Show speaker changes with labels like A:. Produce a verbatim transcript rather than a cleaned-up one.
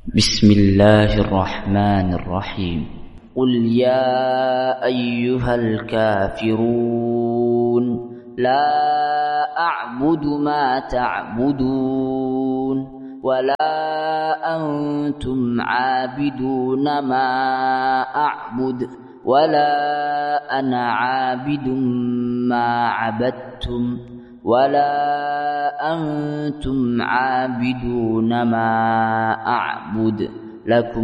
A: بسم الله الرحمن الرحيم. قل يا أيها الكافرون لا أعبد ما تعبدون ولا أنتم عابدون ما أعبد ولا أنا عابد ما عبدتم ولا أنتم عابدون ما أعبد لكم